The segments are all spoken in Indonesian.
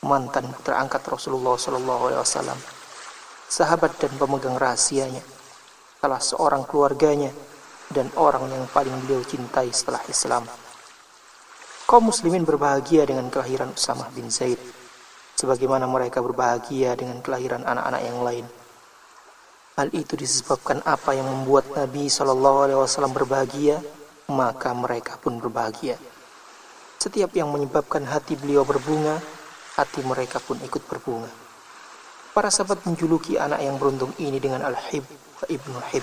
mantan putra angkat Rasulullah SAW, sahabat dan pemegang rahasianya, salah seorang keluarganya, dan orang yang paling beliau cintai setelah Islam. Kaum muslimin berbahagia dengan kelahiran Usamah bin Zaid, sebagaimana mereka berbahagia dengan kelahiran anak-anak yang lain. Hal itu disebabkan apa yang membuat Nabi SAW berbahagia, maka mereka pun berbahagia. Setiap yang menyebabkan hati beliau berbunga, hati mereka pun ikut berbunga. Para sahabat menjuluki anak yang beruntung ini dengan Al-Hib wa Ibnul Hib.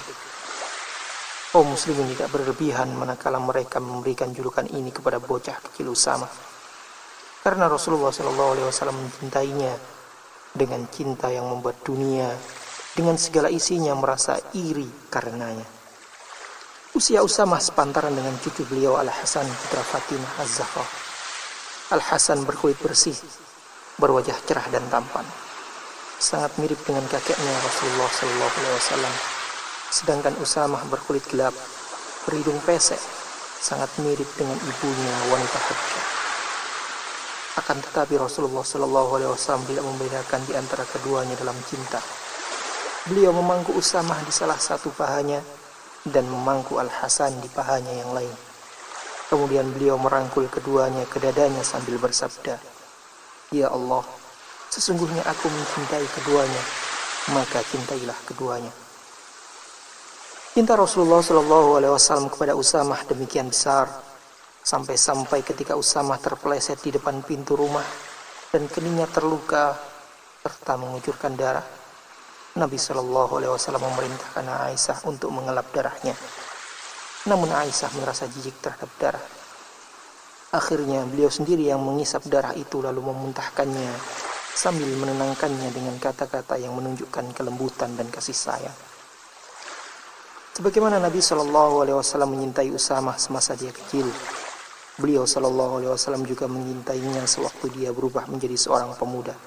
Kaum muslimin tidak berlebihan manakala mereka memberikan julukan ini kepada bocah kecil Usamah, karena Rasulullah SAW mencintainya dengan cinta yang membuat dunia dengan segala isinya merasa iri karenanya. Usia Usamah sepantaran dengan cucu beliau Al-Hasan putra Fatimah Az-Zahra. Al-Hasan berkulit bersih, berwajah cerah dan tampan, sangat mirip dengan kakeknya Rasulullah SAW. Sedangkan Usamah berkulit gelap, berhidung pesek, sangat mirip dengan ibunya wanita Habsyah. Akan tetapi Rasulullah SAW tidak membedakan di antara keduanya dalam cinta. Beliau memangku Usamah di salah satu pahanya dan memangku Al-Hasan di pahanya yang lain. Kemudian beliau merangkul keduanya ke dadanya sambil bersabda, "Ya Allah, sesungguhnya aku mencintai keduanya, maka cintailah keduanya." Cinta Rasulullah SAW kepada Usamah demikian besar, sampai-sampai ketika Usamah terpeleset di depan pintu rumah dan keningnya terluka serta mengucurkan darah, Nabi SAW memerintahkan Aisyah untuk mengelap darahnya. Namun Aisyah merasa jijik terhadap darah. Akhirnya beliau sendiri yang mengisap darah itu lalu memuntahkannya sambil menenangkannya dengan kata-kata yang menunjukkan kelembutan dan kasih sayang. Sebagaimana Nabi SAW menyintai Usamah semasa dia kecil, beliau SAW juga menyintainya sewaktu dia berubah menjadi seorang pemuda.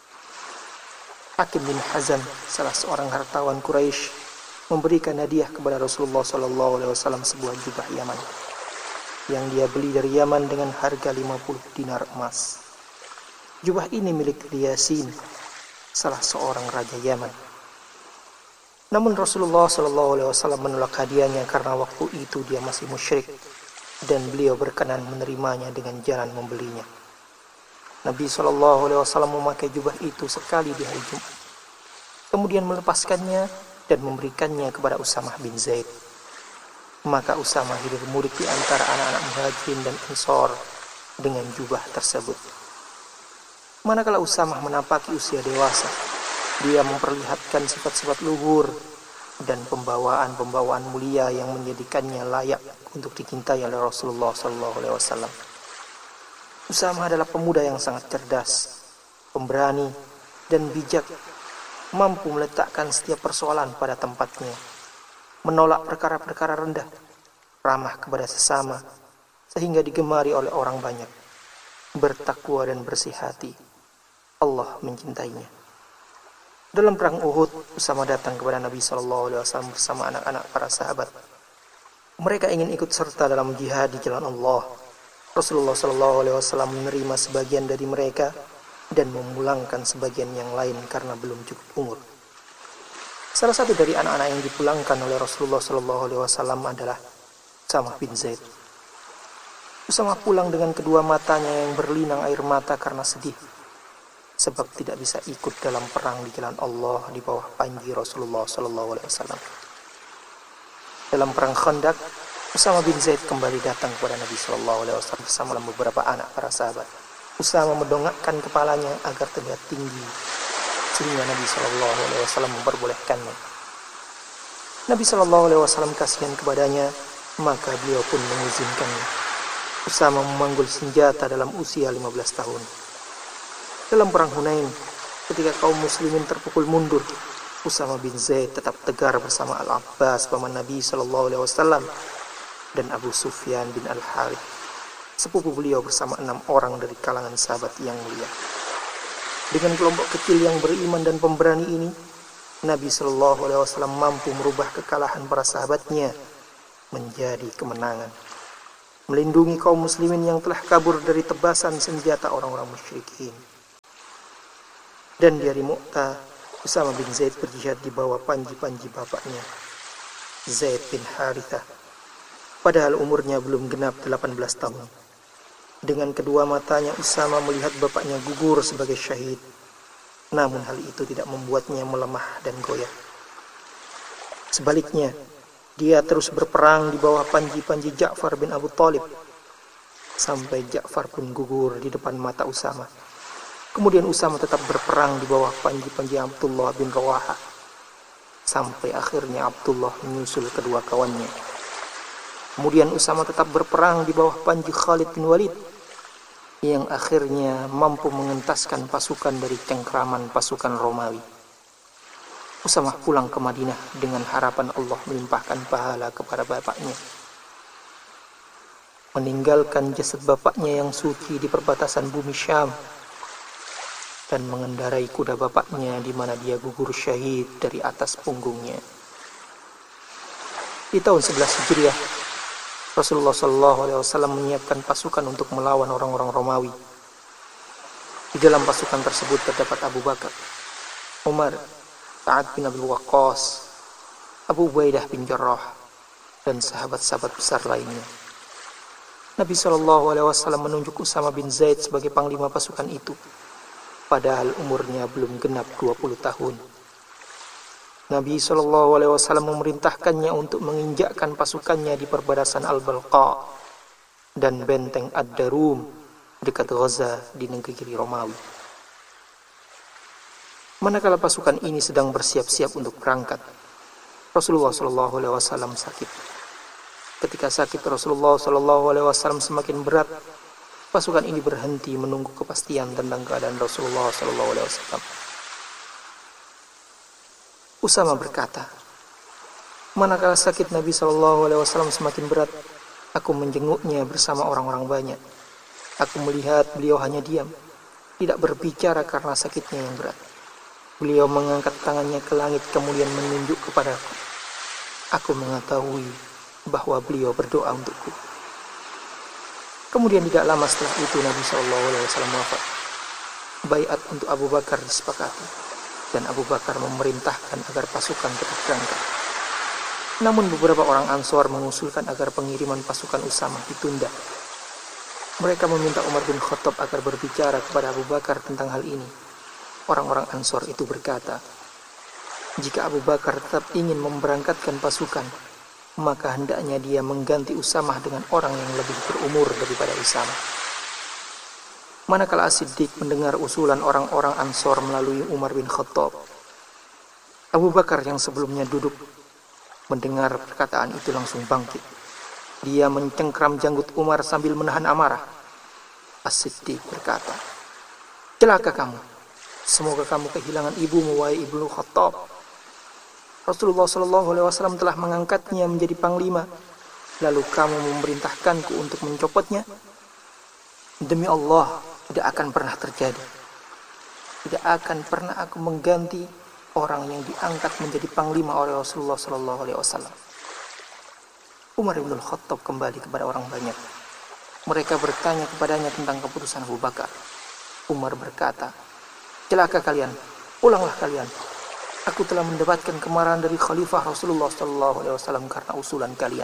Hakim bin Hazan, salah seorang hartawan Quraisy, memberikan hadiah kepada Rasulullah SAW sebuah jubah Yaman yang dia beli dari Yaman dengan harga 50 dinar emas. Jubah ini milik Yasin, salah seorang raja Yaman. Namun Rasulullah SAW menolak hadiahnya karena waktu itu dia masih musyrik dan beliau berkenan menerimanya dengan jalan membelinya. Nabi SAW memakai jubah itu sekali di hari Jumat, kemudian melepaskannya dan memberikannya kepada Usamah bin Zaid. Maka Usamah hidup murid di antara anak-anak Muhajirin dan Ansor dengan jubah tersebut. Manakala Usamah menapaki usia dewasa, dia memperlihatkan sifat-sifat luhur dan pembawaan-pembawaan mulia yang menjadikannya layak untuk dicintai oleh Rasulullah SAW. Usamah adalah pemuda yang sangat cerdas, pemberani, dan bijak, mampu meletakkan setiap persoalan pada tempatnya, menolak perkara-perkara rendah, ramah kepada sesama, sehingga digemari oleh orang banyak, bertakwa dan bersih hati. Allah mencintainya. Dalam perang Uhud, Usamah datang kepada Nabi SAW bersama anak-anak para sahabat. Mereka ingin ikut serta dalam jihad di jalan Allah. Rasulullah SAW menerima sebagian dari mereka dan memulangkan sebagian yang lain karena belum cukup umur. Salah satu dari anak-anak yang dipulangkan oleh Rasulullah SAW adalah Usamah bin Zaid. Usamah pulang dengan kedua matanya yang berlinang air mata karena sedih, sebab tidak bisa ikut dalam perang di jalan Allah di bawah panji Rasulullah SAW. Dalam perang Khandaq, Usamah bin Zaid kembali datang kepada Nabi SAW bersama beberapa anak para sahabat. Usamah mendongakkan kepalanya agar terlihat tinggi, sehingga Nabi SAW memperbolehkannya. Nabi SAW kasihan kepadanya, maka beliau pun mengizinkannya. Usamah memanggul senjata dalam usia 15 tahun. Dalam perang Hunain, ketika kaum muslimin terpukul mundur, Usamah bin Zaid tetap tegar bersama Al-Abbas paman Nabi SAW dan Abu Sufyan bin Al-Harith, sepupu beliau bersama 6 orang dari kalangan sahabat yang mulia. Dengan kelompok kecil yang beriman dan pemberani ini, Nabi SAW mampu merubah kekalahan para sahabatnya menjadi kemenangan, melindungi kaum muslimin yang telah kabur dari tebasan senjata orang-orang musyrikin. Dan dari Mu'tah, Usama bin Zaid berjihad di bawah panji-panji bapaknya, Zaid bin Harithah. Padahal umurnya belum genap 18 tahun. Dengan kedua matanya Usama melihat bapaknya gugur sebagai syahid. Namun hal itu tidak membuatnya melemah dan goyah. Sebaliknya, dia terus berperang di bawah panji-panji Ja'far bin Abu Thalib, sampai Ja'far pun gugur di depan mata Usama. Kemudian Usama tetap berperang di bawah panji-panji Abdullah bin Rawaha, sampai akhirnya Abdullah menyusul kedua kawannya. Kemudian Usama tetap berperang di bawah panji Khalid bin Walid, yang akhirnya mampu mengentaskan pasukan dari cengkraman pasukan Romawi. Usama pulang ke Madinah dengan harapan Allah melimpahkan pahala kepada bapaknya. Meninggalkan jasad bapaknya yang suci di perbatasan bumi Syam, dan mengendarai kuda bapaknya di mana dia gugur syahid dari atas punggungnya. Di tahun 11 Hijriah, Rasulullah SAW menyiapkan pasukan untuk melawan orang-orang Romawi. Di dalam pasukan tersebut terdapat Abu Bakar, Umar, Sa'ad bin Abi Waqqas, Abu Ubaidah bin Jarrah, dan sahabat-sahabat besar lainnya. Nabi SAW menunjuk Usama bin Zaid sebagai panglima pasukan itu, padahal umurnya belum genap 20 tahun. Nabi SAW memerintahkannya untuk menginjakkan pasukannya di perbatasan Al-Balqa dan benteng Ad-Darum dekat Gaza di negeri Romawi. Manakala pasukan ini sedang bersiap-siap untuk berangkat, Rasulullah SAW sakit. Ketika sakit Rasulullah SAW semakin berat, pasukan ini berhenti menunggu kepastian tentang keadaan Rasulullah SAW. Usama berkata, manakala sakit Nabi SAW semakin berat, aku menjenguknya bersama orang-orang banyak. Aku melihat beliau hanya diam, tidak berbicara karena sakitnya yang berat. Beliau mengangkat tangannya ke langit kemudian menunjuk kepadaku. Aku mengetahui bahwa beliau berdoa untukku. Kemudian tidak lama setelah itu Nabi SAW wafat. Baiat untuk Abu Bakar disepakati, dan Abu Bakar memerintahkan agar pasukan tetap berangkat. Namun beberapa orang Ansor mengusulkan agar pengiriman pasukan Usama ditunda. Mereka meminta Umar bin Khattab agar berbicara kepada Abu Bakar tentang hal ini. Orang-orang Ansor itu berkata, jika Abu Bakar tetap ingin memberangkatkan pasukan, maka hendaknya dia mengganti Usamah dengan orang yang lebih berumur daripada Usamah. Manakala As-Siddiq mendengar usulan orang-orang Ansor melalui Umar bin Khattab, Abu Bakar yang sebelumnya duduk mendengar perkataan itu langsung bangkit. Dia mencengkram janggut Umar sambil menahan amarah. As-Siddiq berkata, celaka kamu, semoga kamu kehilangan ibumu, wahai Ibnu Khattab. Rasulullah SAW telah mengangkatnya menjadi panglima, lalu kamu memerintahkanku untuk mencopotnya. Demi Allah, tidak akan pernah terjadi. Tidak akan pernah aku mengganti orang yang diangkat menjadi panglima oleh Rasulullah SAW. Umar bin Khattab kembali kepada orang banyak. Mereka bertanya kepadanya tentang keputusan Abu Bakar. Umar berkata, celaka kalian, pulanglah kalian. Aku telah mendapatkan kemarahan dari Khalifah Rasulullah SAW karena usulan kalian.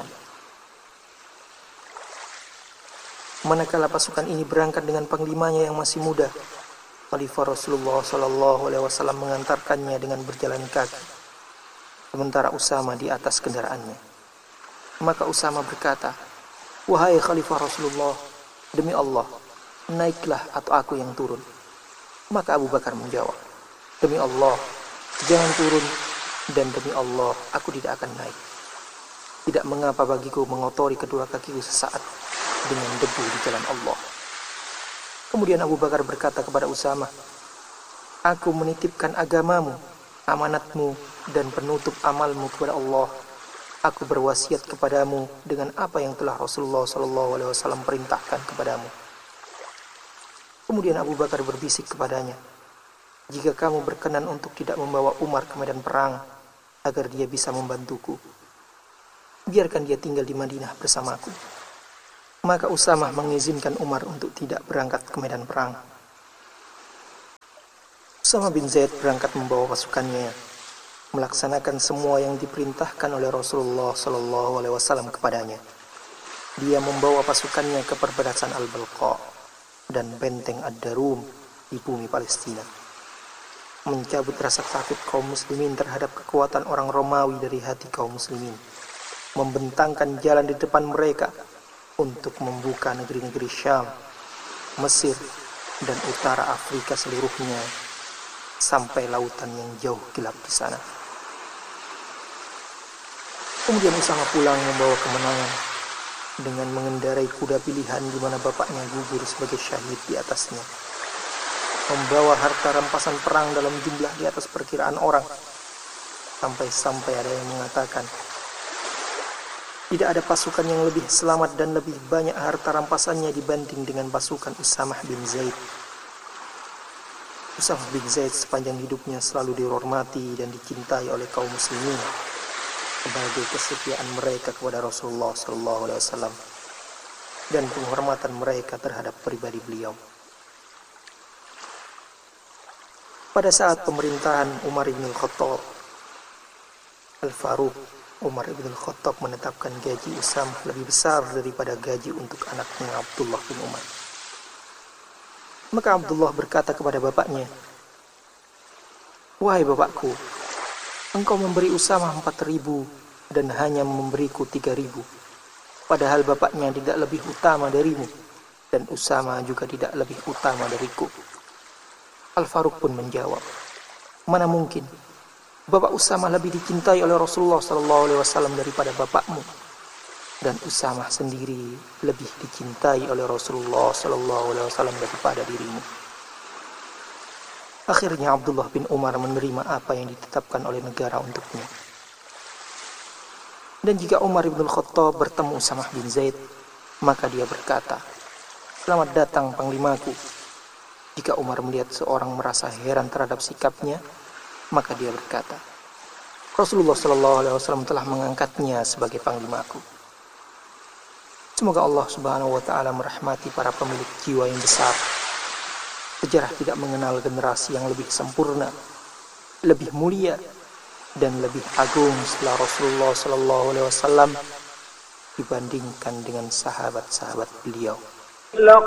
Manakala pasukan ini berangkat dengan panglimanya yang masih muda, Khalifah Rasulullah SAW mengantarkannya dengan berjalan kaki, sementara Usama di atas kendaraannya. Maka Usama berkata, wahai Khalifah Rasulullah, demi Allah, naiklah atau aku yang turun. Maka Abu Bakar menjawab, demi Allah, jangan turun, dan demi Allah, aku tidak akan naik. Tidak mengapa bagiku mengotori kedua kakiku sesaat dengan debu di jalan Allah. Kemudian Abu Bakar berkata kepada Usama, aku menitipkan agamamu, amanatmu, dan penutup amalmu kepada Allah. Aku berwasiat kepadamu dengan apa yang telah Rasulullah SAW perintahkan kepadamu. Kemudian Abu Bakar berbisik kepadanya, jika kamu berkenan untuk tidak membawa Umar ke medan perang agar dia bisa membantuku, biarkan dia tinggal di Madinah bersamaku. Maka Usamah mengizinkan Umar untuk tidak berangkat ke medan perang. Usama bin Zaid berangkat membawa pasukannya, melaksanakan semua yang diperintahkan oleh Rasulullah Shallallahu Alaihi Wasallam kepadanya. Dia membawa pasukannya ke perbatasan Al-Balqa dan benteng Ad-Darum di bumi Palestina, mencabut rasa takut kaum muslimin terhadap kekuatan orang Romawi dari hati kaum muslimin, membentangkan jalan di depan mereka untuk membuka negeri-negeri Syam, Mesir, dan utara Afrika seluruhnya, sampai lautan yang jauh gelap di sana. Kemudian Usama pulang membawa kemenangan dengan mengendarai kuda pilihan di mana bapaknya gugur sebagai syahid di atasnya, membawa harta rampasan perang dalam jumlah di atas perkiraan orang, sampai-sampai ada yang mengatakan tidak ada pasukan yang lebih selamat dan lebih banyak harta rampasannya dibanding dengan pasukan Usamah bin Zaid. Usamah bin Zaid sepanjang hidupnya selalu dihormati dan dicintai oleh kaum muslimin sebagai kesetiaan mereka kepada Rasulullah SAW dan penghormatan mereka terhadap pribadi beliau. Pada saat pemerintahan Umar bin Khattab, Al-Faruq Umar bin Khattab menetapkan gaji Usamah lebih besar daripada gaji untuk anaknya Abdullah bin Umar. Maka Abdullah berkata kepada bapaknya, "Wahai bapakku, engkau memberi Usamah 4.000 dan hanya memberiku 3.000. Padahal bapaknya tidak lebih utama darimu, dan Usamah juga tidak lebih utama dariku." Al-Faruq pun menjawab, "Mana mungkin? Bapak Usamah lebih dicintai oleh Rasulullah SAW daripada bapakmu, dan Usamah sendiri lebih dicintai oleh Rasulullah SAW daripada dirimu." Akhirnya Abdullah bin Umar menerima apa yang ditetapkan oleh negara untuknya. Dan jika Umar bin Khattab bertemu Usamah bin Zaid, maka dia berkata, "Selamat datang panglimaku." Jika Umar melihat seorang merasa heran terhadap sikapnya, maka dia berkata, "Rasulullah SAW telah mengangkatnya sebagai panglimaku." Semoga Allah Subhanahu wa Ta'ala merahmati para pemilik jiwa yang besar. Sejarah tidak mengenal generasi yang lebih sempurna, lebih mulia, dan lebih agung setelah Rasulullah SAW dibandingkan dengan sahabat-sahabat beliau.